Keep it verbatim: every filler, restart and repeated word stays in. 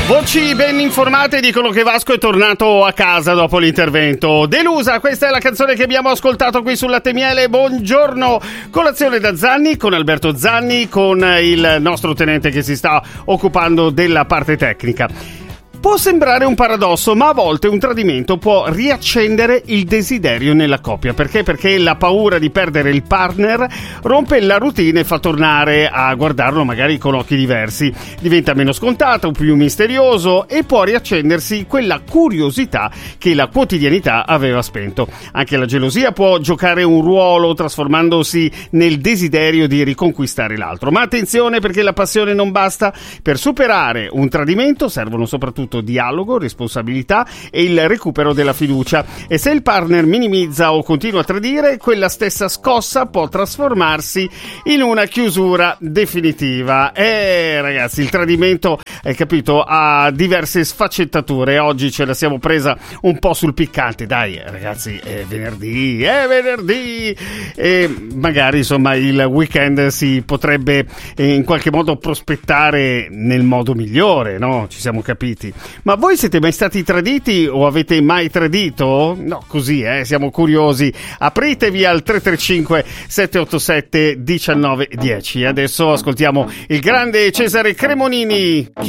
Voci ben informate dicono che Vasco è tornato a casa dopo l'intervento. Delusa, questa è la canzone che abbiamo ascoltato qui sul Latte Miele. Buongiorno, colazione da Zanni, con Alberto Zanni, con il nostro tenente che si sta occupando della parte tecnica. Può sembrare un paradosso, ma a volte un tradimento può riaccendere il desiderio nella coppia. Perché? Perché la paura di perdere il partner rompe la routine e fa tornare a guardarlo magari con occhi diversi. Diventa meno scontato, più misterioso e può riaccendersi quella curiosità che la quotidianità aveva spento. Anche la gelosia può giocare un ruolo, trasformandosi nel desiderio di riconquistare l'altro. Ma attenzione, perché la passione non basta. Per superare un tradimento servono soprattutto dialogo, responsabilità e il recupero della fiducia. E se il partner minimizza o continua a tradire, quella stessa scossa può trasformarsi in una chiusura definitiva. E ragazzi, il tradimento, hai capito, ha diverse sfaccettature. Oggi ce la siamo presa un po' sul piccante. Dai ragazzi, è venerdì, è venerdì e magari insomma il weekend si potrebbe eh, in qualche modo prospettare nel modo migliore, no? Ci siamo capiti. Ma voi siete mai stati traditi o avete mai tradito? No, così, eh, siamo curiosi. Apritevi al tre tre cinque sette otto sette uno nove uno zero. Adesso ascoltiamo il grande Cesare Cremonini.